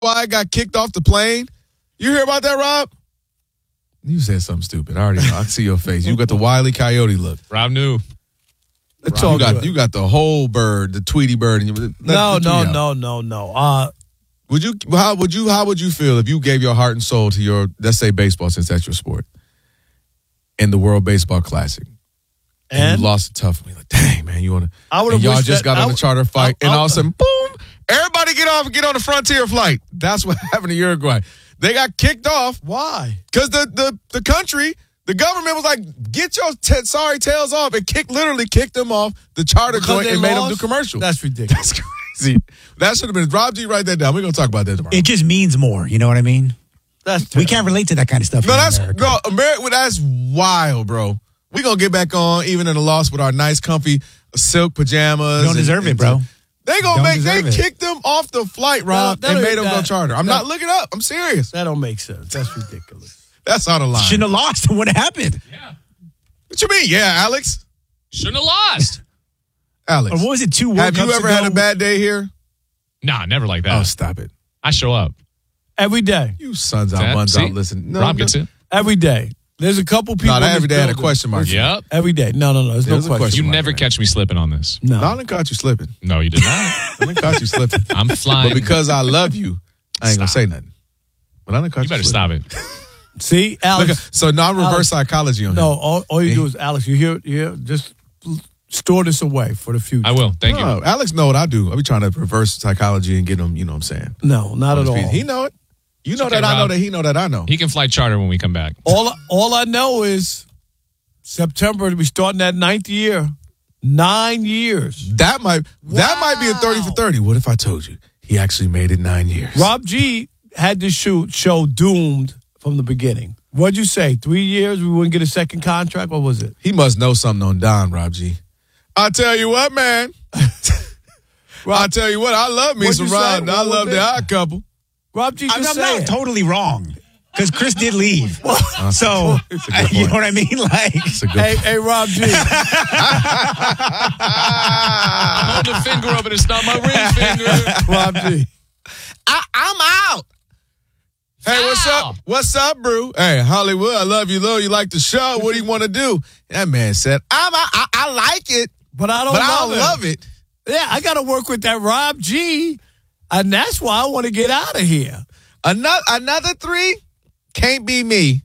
Why I got kicked off the plane? You hear about that, Rob? You said something stupid. I already know. I see your face. You got the Wile E. Coyote look. Rob knew. It's all good. You got the whole bird, the Tweety bird. No. How would you feel if you gave your heart and soul to your, let's say, baseball, since that's your sport, in the World Baseball Classic, and you lost a tough one? Like, dang, man, you want to? And y'all just got on the charter fight, and all of a sudden, boom! Everybody get off and get on the Frontier flight. That's what happened to Uruguay. They got kicked off. Why? Because the country, the government was like, get your sorry tails off, and literally kicked them off the charter joint and made them do commercial. That's ridiculous. That's crazy. That should have been Rob G. Write that down. We're gonna talk about that tomorrow. It just means more. You know what I mean? We can't relate to that kind of stuff. No, that's wild, bro. We gonna get back on even in a loss with our nice, comfy silk pajamas. You don't deserve it, bro. They kicked them off the flight, Rob, and made them go charter. I'm not looking up. I'm serious. That don't make sense. That's ridiculous. That's out of line. Shouldn't have lost. What happened? Yeah. What you mean? Yeah, Alex. Shouldn't have lost. Alex. Or what was it? 2 World Have Cups you ever ago? had a bad day here? Nah, never like that. Oh, stop it. I show up. Every day. You sons out, buns out, listen. Rob gets it. Every day. There's a couple people. No, every day had a question mark. Yep. Every day. No. There's no question. You never catch me slipping on this. No. I didn't caught you slipping. No, you did not. I didn't caught you slipping. I'm flying. But because I love you, I ain't going to say nothing. But I didn't caught you better slipping. stop it. See, Alex. Look, so now reverse psychology on No, him. all you do is, Alex, you hear, just store this away for the future. I will. Thank you. Alex know what I do. I be trying to reverse psychology and get him, you know what I'm saying? No, not at all. He know it. You know that I know that he know that I know. He can fly charter when we come back. All I know is September, we starting that 9th year. 9 years. That might be a 30 for 30. What if I told you he actually made it 9 years? Rob G had this show doomed from the beginning. What'd you say? 3 years we wouldn't get a second contract? What was it? He must know something on Don, Rob G. I tell you what, man. I tell you what, I love me some Rod. I love the Odd Couple. Rob G, I'm not totally wrong. Because Chris did leave. So, you know what I mean? Like, hey, Rob G. I'm holding a finger up and it's not my ring finger. Rob G. I'm out. Hey, what's up? What's up, bro? Hey, Hollywood, I love you, Lil. You like the show? What do you want to do? That man said, I like it, but I don't love it. Yeah, I got to work with that Rob G, and that's why I want to get out of here. Another 3 can't be me.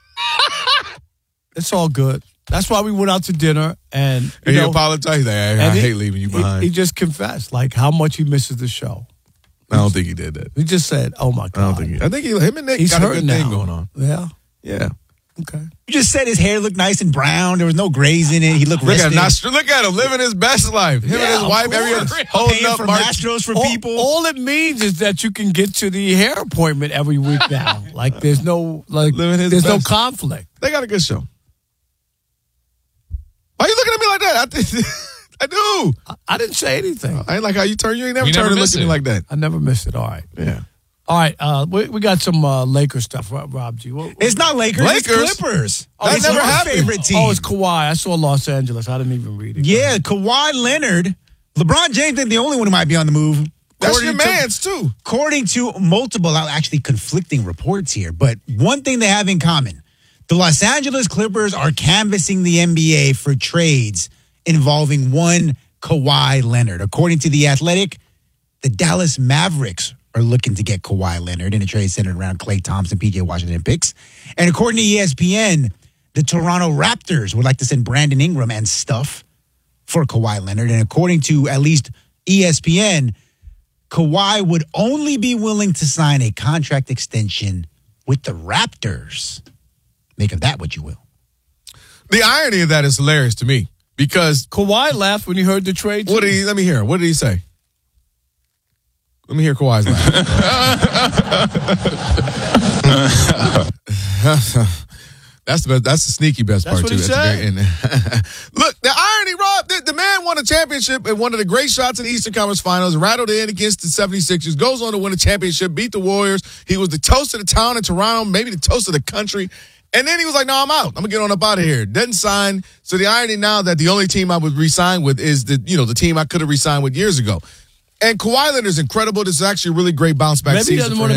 It's all good. That's why we went out to dinner, and he apologized. I hate leaving you behind. He just confessed, like, how much he misses the show. I don't think he did that. He just said, "Oh my God." I think him and Nick got a good thing going on. Yeah. Okay. You just said his hair looked nice and brown. There was no grays in it. He looked rested. Look at him living his best life. Him and his wife, holding up for Astros for people. All it means is that you can get to the hair appointment every week now. Like there's no no conflict. They got a good show. Why are you looking at me like that? I do. I didn't say anything. I ain't like how you turn. You ain't never turned and looked at me like that. I never missed it. All right. Yeah. All right. We got some Lakers stuff, Rob G. It's not Lakers. It's Clippers. That never happened. Favorite team. Oh, it's Kawhi. I saw Los Angeles. I didn't even read it. Yeah, Kawhi Leonard. LeBron James ain't the only one who might be on the move. That's your man's, too. According to multiple, actually conflicting reports here, but one thing they have in common, the Los Angeles Clippers are canvassing the NBA for trades involving one Kawhi Leonard. According to The Athletic, the Dallas Mavericks are looking to get Kawhi Leonard in a trade centered around Klay Thompson, PJ Washington picks. And according to ESPN, the Toronto Raptors would like to send Brandon Ingram and stuff for Kawhi Leonard. And according to at least ESPN, Kawhi would only be willing to sign a contract extension with the Raptors. Make of that what you will. The irony of that is hilarious to me because Kawhi laughed when he heard the trade. Let me hear. What did he say? Let me hear Kawhi's laugh. That's the best. That's the sneaky best part what too. He said. Look, the irony, Rob. The man won a championship and one of the great shots in the Eastern Conference Finals. Rattled in against the 76ers. Goes on to win a championship. Beat the Warriors. He was the toast of the town in Toronto. Maybe the toast of the country. And then he was like, "No, I'm out. I'm gonna get on up out of here." Doesn't sign. So the irony now that the only team I would re-sign with is the team I could have re-signed with years ago. And Kawhi Leonard is incredible. This is actually a really great bounce back Maybe he season doesn't for want him.